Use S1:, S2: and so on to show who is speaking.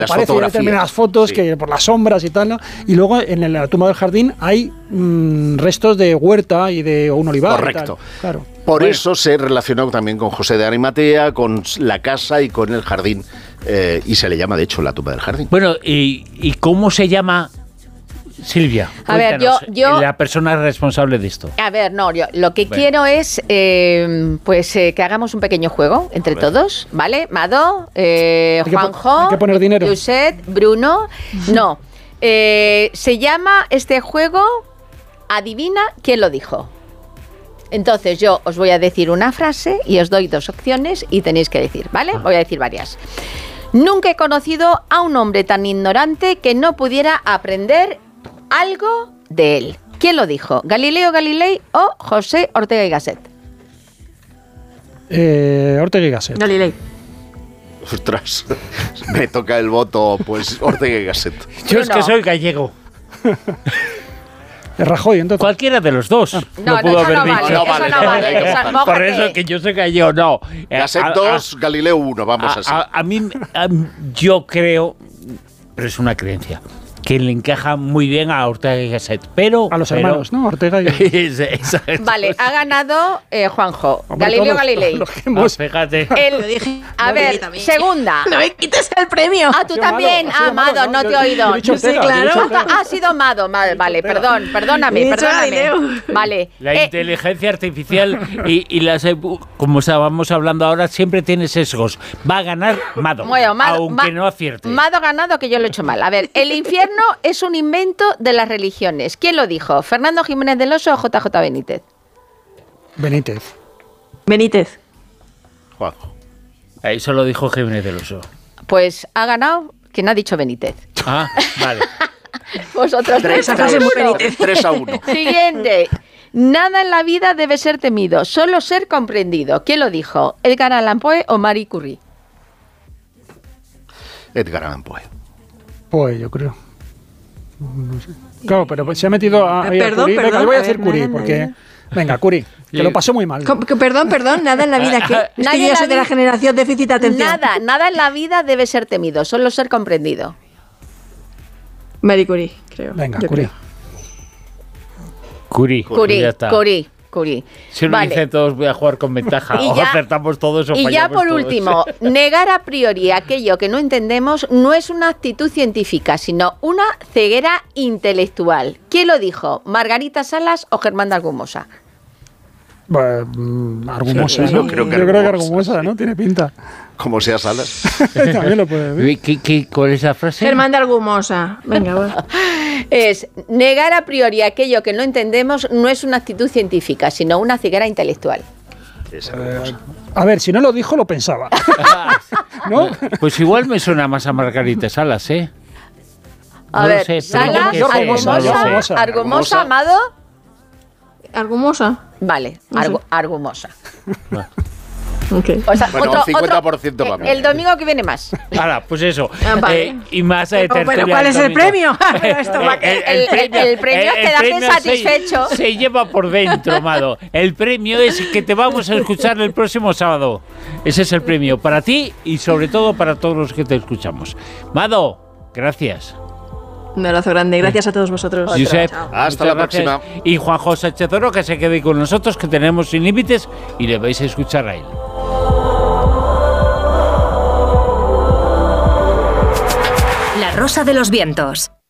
S1: Aparece determinadas fotos que por las sombras y tal, ¿no? Y luego en la tumba del jardín hay restos de huerta y de un olivar.
S2: Correcto.
S1: Y tal. Claro.
S2: Por eso se relacionó también con José de Arimatea, con la casa y con el jardín. Y se le llama, de hecho, la tumba del jardín.
S3: Bueno, ¿y cómo se llama, Silvia?
S4: A ver, yo
S3: la persona responsable de esto.
S4: A ver, no, yo lo que quiero es que hagamos un pequeño juego entre todos, ¿vale? Mado, Juanjo,
S1: hay que poner dinero.
S4: Josep, Bruno. No. Se llama este juego Adivina quién lo dijo. Entonces yo os voy a decir una frase y os doy 2 opciones y tenéis que decir, ¿vale? Voy a decir varias. Nunca he conocido a un hombre tan ignorante que no pudiera aprender algo de él. ¿Quién lo dijo? ¿Galileo Galilei o José Ortega y Gasset?
S1: Ortega y Gasset.
S5: Galilei.
S2: Ostras, me toca el voto, pues Ortega y Gasset.
S3: Yo es que soy gallego.
S1: Rajoy, entonces.
S3: Cualquiera de los dos.
S4: No
S3: pudo haber
S4: no
S3: dicho.
S4: vale, eso no vale.
S3: Por eso que yo soy gallego, no.
S2: Gasset 2, Galileo 1, vamos así.
S3: A mí, yo creo, pero es una creencia, que le encaja muy bien a Ortega y Gasset, pero...
S1: A los hermanos, ¿no? Ortega y...
S4: Vale, ha ganado Juanjo.
S1: Hombre,
S4: Galileo Galilei.
S3: Fíjate.
S4: A ver, segunda.
S5: No me quites el premio.
S4: Ah, tú también. Amado, no te he oído.
S5: Sí, claro.
S4: Ha sido Mado. Vale, perdóname. Vale.
S3: La inteligencia artificial y las, como estábamos hablando ahora, siempre tiene sesgos. Va a ganar Mado, aunque no acierte.
S4: Mado ha ganado, que yo lo he hecho mal. A ver, el infierno es un invento de las religiones. ¿Quién lo dijo? ¿Fernando Jiménez del Oso o JJ Benítez?
S5: Benítez.
S2: Juanjo.
S3: Eso lo dijo Jiménez del Oso.
S4: Pues ha ganado quien ha dicho Benítez.
S3: Ah, vale.
S4: Vosotros
S2: 3-1.
S4: Siguiente. Nada en la vida debe ser temido, solo ser comprendido. ¿Quién lo dijo? ¿Edgar Allan Poe o Marie Curie?
S2: Edgar Allan Poe.
S1: Pues yo creo. No sé. Claro, pero se ha metido a
S5: Perdón,
S1: Curie. Venga, voy a decir Curie,
S5: nada,
S1: porque...
S5: nada.
S1: Venga, Curie, que lo pasó muy mal.
S5: Perdón, nada en la vida. Es que yo soy de la generación déficit de atención.
S4: Nada en la vida debe ser temido, solo ser comprendido.
S5: Marie Curie, creo.
S1: Venga, Curie.
S4: Curie.
S3: Si uno dice todos voy a jugar con ventaja, o acertamos todos o fallamos.
S4: Y ya por
S3: todos.
S4: último, negar a priori aquello que no entendemos no es una actitud científica, sino una ceguera intelectual. ¿Quién lo dijo? ¿Margarita Salas o Germán de Argumosa?
S1: Argumosa,
S2: Sí,
S1: ¿no?
S2: yo creo que
S1: Argumosa, ¿no? Tiene pinta.
S2: Como sea Salas.
S1: También lo puede decir.
S3: ¿Cuál es la frase?
S5: Germán de Argumosa. Venga, bueno.
S4: Es negar a priori aquello que no entendemos no es una actitud científica, sino una ceguera intelectual.
S1: A ver, si no lo dijo, lo pensaba. ¿No?
S3: Pues igual me suena más a Margarita Salas, ¿eh?
S4: A ver, Salas, Argumosa, Amado.
S5: ¿Argumosa?
S4: Vale,
S5: No sé.
S4: Argumosa.
S5: Okay.
S4: O sea,
S2: Bueno, 50% para mí.
S4: El domingo que viene más.
S3: Ahora, pues eso.
S5: Vale.
S3: Y más
S5: Pero ¿cuál es el premio?
S4: El premio es quedarte satisfecho.
S3: Se lleva por dentro, Amado. El premio es que te vamos a escuchar el próximo sábado. Ese es el premio para ti y sobre todo para todos los que te escuchamos. Mado, gracias.
S5: Un abrazo grande, gracias a todos vosotros.
S3: Josep,
S2: hasta la próxima.
S3: Y Juanjo Sánchez Oro, que se quede con nosotros, que tenemos Sin Límites y le vais a escuchar a él.
S6: La Rosa de los Vientos.